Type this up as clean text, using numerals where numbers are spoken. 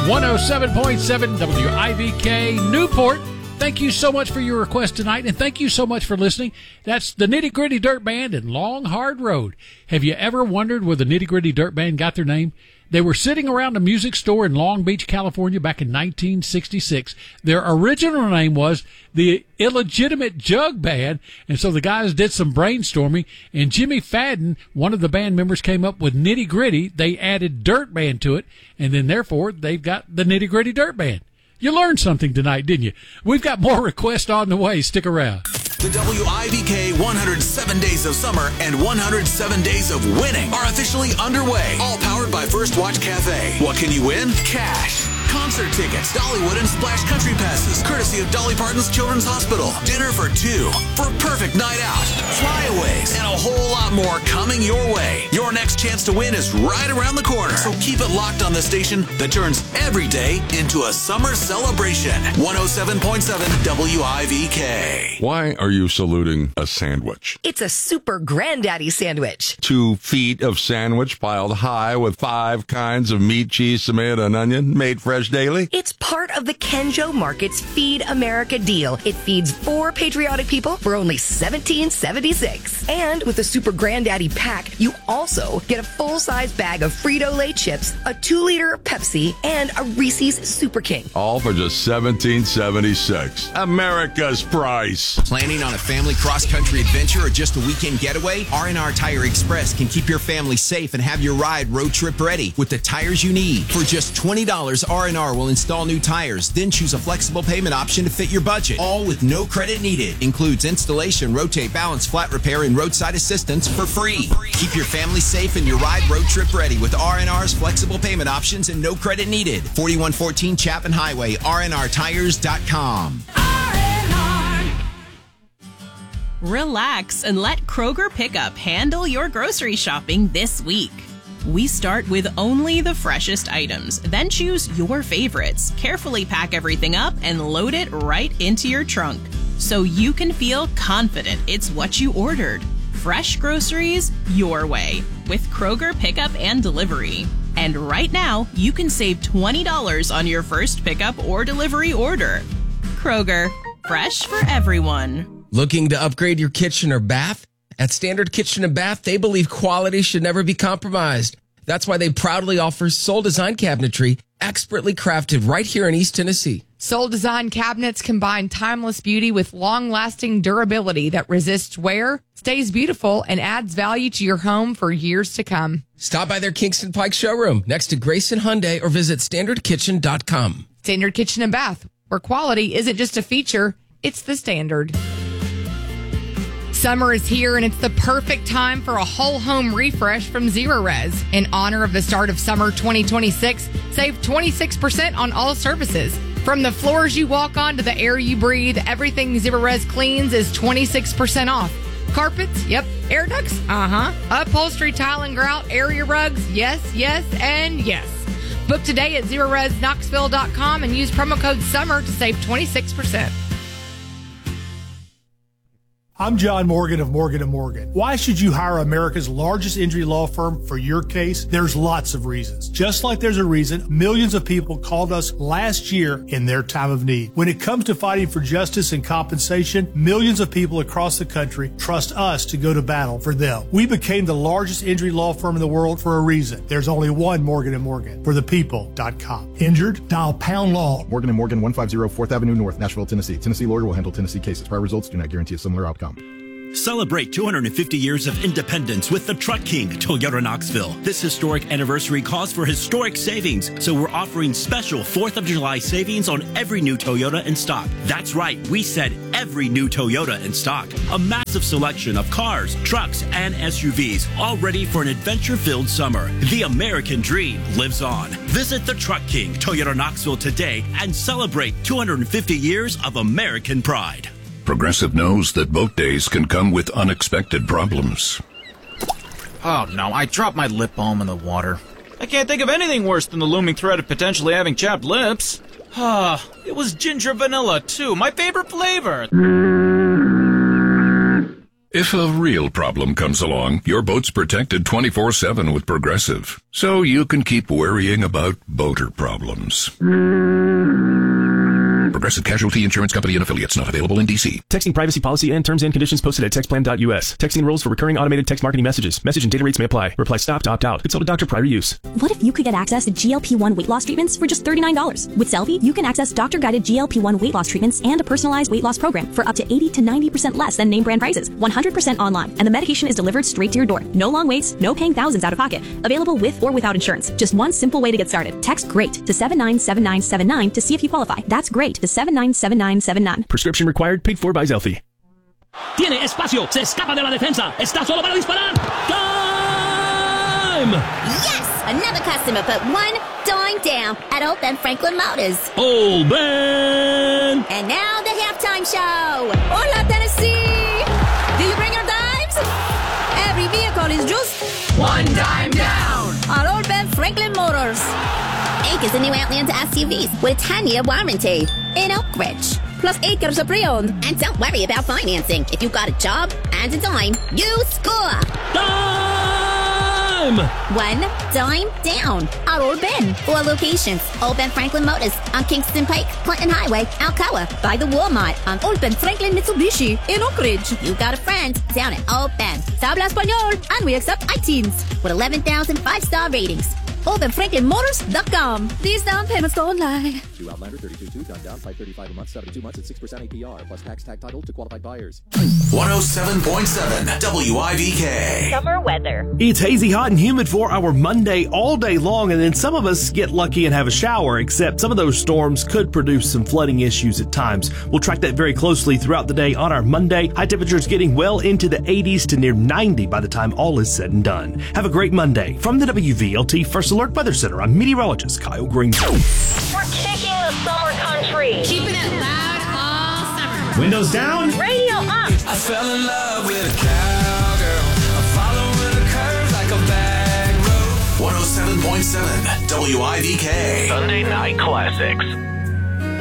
107.7 WIVK Newport. Thank you so much for your request tonight, and thank you so much for listening. That's the Nitty Gritty Dirt Band and Long Hard Road. Have you ever wondered where the Nitty Gritty Dirt Band got their name? They were sitting around a music store in Long Beach, California back in 1966. Their original name was the Illegitimate Jug Band, and so the guys did some brainstorming, and Jimmy Fadden, one of the band members, came up with Nitty Gritty. They added Dirt Band to it, and then therefore they've got the Nitty Gritty Dirt Band. You learned something tonight, didn't you? We've got more requests on the way. Stick around. The WIVK 107 Days of Summer and 107 Days of Winning are officially underway. All powered by First Watch Cafe. What can you win? Cash. Concert tickets, Dollywood and Splash Country passes, courtesy of Dolly Parton's Children's Hospital. Dinner for two for a perfect night out. Flyaways and a whole lot more coming your way. Your next chance to win is right around the corner. So keep it locked on the station that turns every day into a summer celebration. 107.7 WIVK. Why are you saluting a sandwich? It's a super granddaddy sandwich. 2 feet of sandwich piled high with 5 kinds of meat, cheese, tomato, and onion, made fresh daily? It's part of the Kenjo Market's Feed America deal. It feeds 4 patriotic people for only $17.76. And with the Super Granddaddy pack, you also get a full-size bag of Frito-Lay chips, a 2-liter Pepsi, and a Reese's Super King. All for just $17.76. America's price. Planning on a family cross-country adventure or just a weekend getaway? R&R Tire Express can keep your family safe and have your ride road trip ready with the tires you need. For just $20, R&R will install new tires, then choose a flexible payment option to fit your budget. All with no credit needed. Includes installation, rotate, balance, flat repair, and roadside assistance for free. Keep your family safe and your ride road trip ready with R&R's flexible payment options and no credit needed. 4114 Chapin Highway, rnrtires.com. Relax and let Kroger Pickup handle your grocery shopping this week. We start with only the freshest items, then choose your favorites, carefully pack everything up, and load it right into your trunk so you can feel confident it's what you ordered. Fresh groceries your way with Kroger Pickup and Delivery. And right now, you can save $20 on your first pickup or delivery order. Kroger, fresh for everyone. Looking to upgrade your kitchen or bath? At Standard Kitchen and Bath, they believe quality should never be compromised. That's why they proudly offer Soul Design Cabinetry, expertly crafted right here in East Tennessee. Soul Design cabinets combine timeless beauty with long-lasting durability that resists wear, stays beautiful, and adds value to your home for years to come. Stop by their Kingston Pike showroom next to Grayson Hyundai or visit standardkitchen.com. Standard Kitchen and Bath, where quality isn't just a feature, it's the standard. Summer is here, and it's the perfect time for a whole home refresh from Zerorez. In honor of the start of summer 2026, save 26% on all services. From the floors you walk on to the air you breathe, everything Zerorez cleans is 26% off. Carpets? Yep. Air ducts? Uh-huh. Upholstery, tile and grout, area rugs? Yes, yes, and yes. Book today at ZerorezKnoxville.com and use promo code SUMMER to save 26%. I'm John Morgan of Morgan & Morgan. Why should you hire America's largest injury law firm for your case? There's lots of reasons. Just like there's a reason millions of people called us last year in their time of need. When it comes to fighting for justice and compensation, millions of people across the country trust us to go to battle for them. We became the largest injury law firm in the world for a reason. There's only one Morgan & Morgan, for the people.com. Injured? Dial pound law. Morgan & Morgan, 150 4th Avenue North, Nashville, Tennessee. Tennessee lawyer will handle Tennessee cases. Prior results do not guarantee a similar outcome. Celebrate 250 years of independence with the Truck King, Toyota Knoxville. This historic anniversary calls for historic savings, so we're offering special 4th of July savings on every new Toyota in stock. That's right, we said every new Toyota in stock. A massive selection of cars, trucks, and SUVs, all ready for an adventure-filled summer. The American dream lives on. Visit the Truck King, Toyota Knoxville today and celebrate 250 years of American pride. Progressive knows that boat days can come with unexpected problems. Oh no, I dropped my lip balm in the water. I can't think of anything worse than the looming threat of potentially having chapped lips. It was ginger vanilla too, my favorite flavor. If a real problem comes along, your boat's protected 24/7 with Progressive, so you can keep worrying about boater problems. Progressive Casualty Insurance Company and Affiliates, not available in D.C. Texting privacy policy and terms and conditions posted at textplan.us. Texting rules for recurring automated text marketing messages. Message and data rates may apply. Reply stop to opt out. Consult a doctor prior to use. What if you could get access to GLP-1 weight loss treatments for just $39? With Selfie, you can access doctor-guided GLP-1 weight loss treatments and a personalized weight loss program for up to 80 to 90% less than name brand prices. 100% online, and the medication is delivered straight to your door. No long waits, no paying thousands out of pocket. Available with or without insurance. Just one simple way to get started. Text GREAT to 797979 to see if you qualify. That's GREAT to 797979. Prescription required, paid for by Zelfie. Tiene espacio, se escapa de la defensa, está solo para disparar. Time! Yes! Another customer put one dime down at Old Ben Franklin Motors. Old Ben! And now the halftime show. Hola, Tennessee! Do you bring your dimes? Every vehicle is just one dime down at Old Ben Franklin Motors. Ink is the new Outlander SUVs with a 10-year warranty in Oak Ridge. Plus acres of pre-owned. And don't worry about financing. If you got a job and a dime, you score. Dime! One dime down at Old Ben. 4 locations. Old Ben Franklin Motors on Kingston Pike, Clinton Highway, Alcoa. By the Walmart on Old Ben Franklin Mitsubishi in Oak Ridge. You got a friend down at Old Ben. Habla Español, and we accept iTeens with 11,000 5-star ratings. OpenFranklinMotors.com. These down payments go online. To Outlander 32.2, done down 535 a month, 72 months at 6% APR, plus tax tag title to qualified buyers. 107.7 WIVK. Summer weather. It's hazy, hot, and humid for our Monday all day long, and then some of us get lucky and have a shower, except some of those storms could produce some flooding issues at times. We'll track that very closely throughout the day on our Monday. High temperatures getting well into the 80s to near 90 by the time all is said and done. Have a great Monday. From the WVLT First Alert Weather Center, I'm meteorologist Kyle Green. We're kicking the summer country. Keeping it loud all summer. Windows down. Radio up. I fell in love with a cowgirl. I'm following the curves like a back road. 107.7 WIVK. Sunday Night Classics.